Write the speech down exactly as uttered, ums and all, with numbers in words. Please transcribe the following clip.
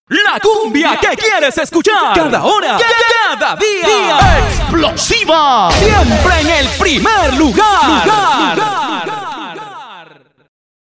La cumbia que quieres escuchar cada hora, cada día. Explosiva. Siempre en el primer lugar. lugar.